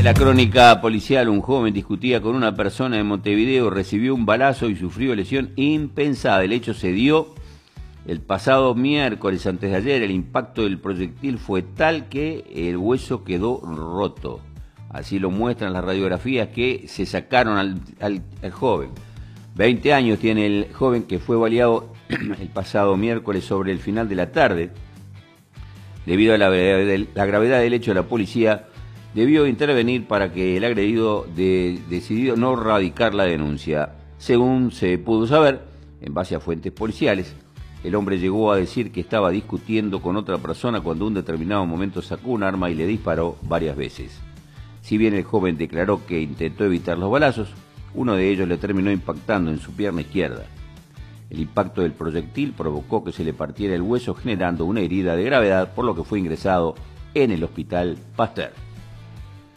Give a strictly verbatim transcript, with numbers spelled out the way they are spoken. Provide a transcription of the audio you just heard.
la crónica policial, un joven discutía con una persona en Montevideo, recibió un balazo y sufrió lesión impensada. El hecho se dio el pasado miércoles, antes de ayer. El impacto del proyectil fue tal que el hueso quedó roto. Así lo muestran las radiografías que se sacaron al, al, al joven. veinte años tiene el joven que fue baleado el pasado miércoles sobre el final de la tarde. Debido a la, la gravedad del hecho, la policía debió intervenir para que el agredido de, decidió no radicar la denuncia. Según se pudo saber, en base a fuentes policiales, el hombre llegó a decir que estaba discutiendo con otra persona cuando en un determinado momento sacó un arma y le disparó varias veces. Si bien el joven declaró que intentó evitar los balazos, uno de ellos le terminó impactando en su pierna izquierda. El impacto del proyectil provocó que se le partiera el hueso, generando una herida de gravedad, por lo que fue ingresado en el Hospital Pasteur.